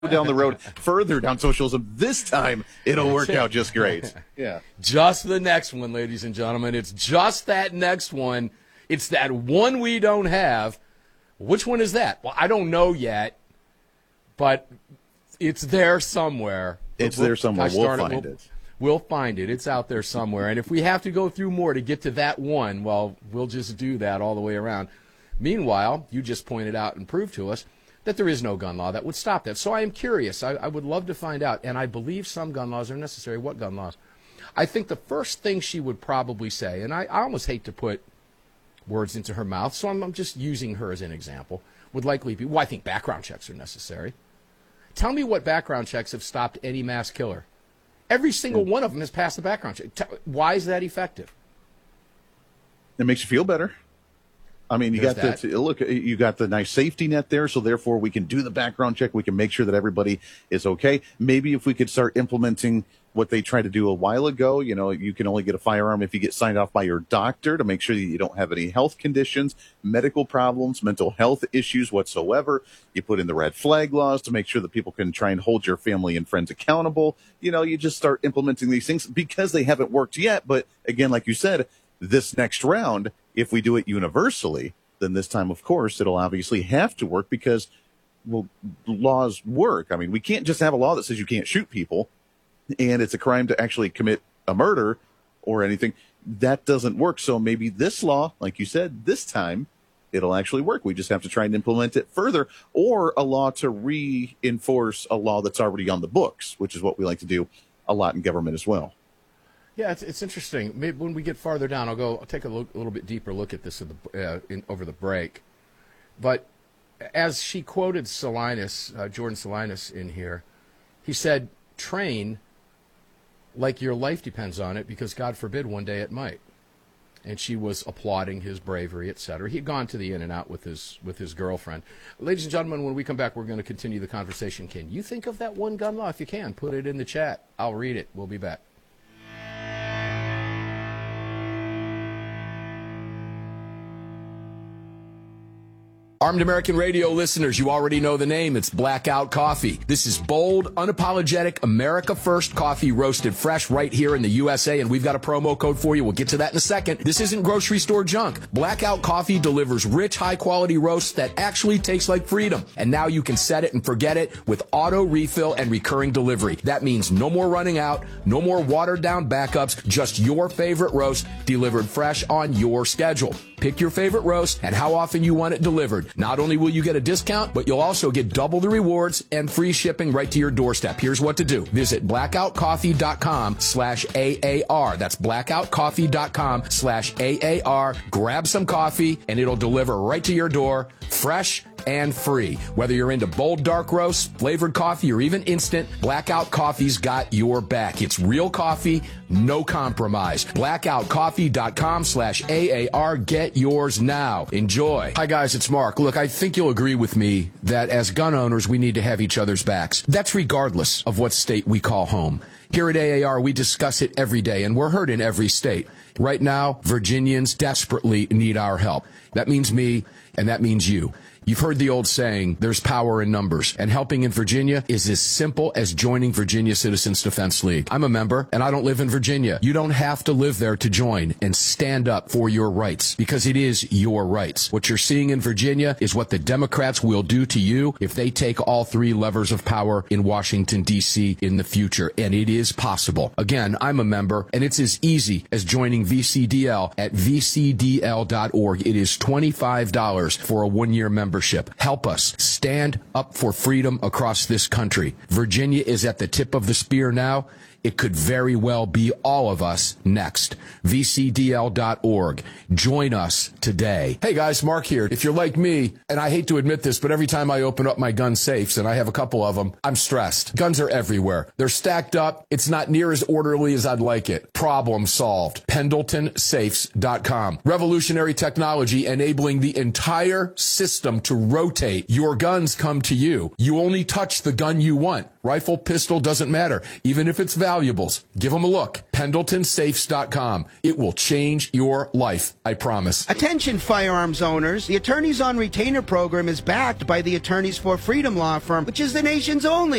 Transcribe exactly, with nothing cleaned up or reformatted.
down the road further down socialism. This time, it'll work out just great. Yeah. Just the next one, ladies and gentlemen. It's just that next one. It's that one we don't have. Which one is that? Well, I don't know yet, but it's there somewhere. It's we'll, there somewhere. We'll find we'll, it. We'll find it. It's out there somewhere. And if we have to go through more to get to that one, well, we'll just do that all the way around. Meanwhile, you just pointed out and proved to us that there is no gun law that would stop that. So I am curious. I, I would love to find out. And I believe some gun laws are necessary. What gun laws? I think the first thing she would probably say, and I, I almost hate to put words into her mouth, so I'm, I'm just using her as an example, would likely be, well, I think background checks are necessary. Tell me what background checks have stopped any mass killer. Every single one of them has passed the background check. Why is that effective? It makes you feel better. I mean, you There's got that. the look. You got the nice safety net there, so therefore we can do the background check. We can make sure that everybody is okay. Maybe if we could start implementing what they tried to do a while ago, you know, you can only get a firearm if you get signed off by your doctor to make sure that you don't have any health conditions, medical problems, mental health issues whatsoever. You put in the red flag laws to make sure that people can try and hold your family and friends accountable. You know, you just start implementing these things because they haven't worked yet. But again, like you said, this next round, if we do it universally, then this time, of course, it'll obviously have to work because, well, laws work. I mean, we can't just have a law that says you can't shoot people and it's a crime to actually commit a murder or anything. That doesn't work. So maybe this law, like you said, this time it'll actually work. We just have to try and implement it further, or a law to reinforce a law that's already on the books, which is what we like to do a lot in government as well. Yeah, it's, it's interesting. Maybe when we get farther down, I'll go. I'll take a, look, a little bit deeper look at this at the, uh, in, over the break. But as she quoted Salinas, uh, Jordan Salinas in here, he said, "Train like your life depends on it, because God forbid one day it might." And she was applauding his bravery, et cetera. He had gone to the In-N-Out with his with his girlfriend. Ladies and gentlemen, when we come back, we're going to continue the conversation. Can you think of that one gun law? If you can, put it in the chat. I'll read it. We'll be back. Armed American Radio listeners, you already know the name. It's Blackout Coffee. This is bold, unapologetic, America First coffee roasted fresh right here in the U S A, and we've got a promo code for you. We'll get to that in a second. This isn't grocery store junk. Blackout Coffee delivers rich, high-quality roasts that actually taste like freedom. And now you can set it and forget it with auto refill and recurring delivery. That means no more running out, no more watered-down backups, just your favorite roast delivered fresh on your schedule. Pick your favorite roast and how often you want it delivered. Not only will you get a discount, but you'll also get double the rewards and free shipping right to your doorstep. Here's what to do. Visit blackoutcoffee.com slash AAR. That's blackoutcoffee.com slash AAR. Grab some coffee and it'll deliver right to your door, fresh and free. Whether you're into bold dark roasts, flavored coffee, or even instant, Blackout Coffee's got your back. It's real coffee, no compromise. blackoutcoffee.com slash AAR. Get yours now. Enjoy. Hi guys, it's Mark. Look, I think you'll agree with me that as gun owners, we need to have each other's backs. That's regardless of what state we call home. Here at A A R, we discuss it every day, and we're heard in every state. Right now, Virginians desperately need our help. That means me, and that means you. You've heard the old saying, there's power in numbers, and helping in Virginia is as simple as joining Virginia Citizens Defense League. I'm a member, and I don't live in Virginia. You don't have to live there to join and stand up for your rights, because it is your rights. What you're seeing in Virginia is what the Democrats will do to you if they take all three levers of power in Washington, D C in the future, and it is possible. Again, I'm a member, and it's as easy as joining V C D L at v c d l dot org. It is twenty-five dollars for a one-year membership. Help us stand up for freedom across this country. Virginia is at the tip of the spear now. It could very well be all of us next. v c d l dot org. Join us today. Hey guys, Mark here. If you're like me, and I hate to admit this, but every time I open up my gun safes, and I have a couple of them, I'm stressed. Guns are everywhere. They're stacked up. It's not near as orderly as I'd like it. Problem solved. Pendleton Safes dot com. Revolutionary technology enabling the entire system to rotate. Your guns come to you. You only touch the gun you want. Rifle, pistol, doesn't matter. Even if it's valuable. valuables. Give them a look. Pendleton Safes dot com. It will change your life, I promise. Attention firearms owners. The Attorneys on Retainer program is backed by the Attorneys for Freedom law firm, which is the nation's only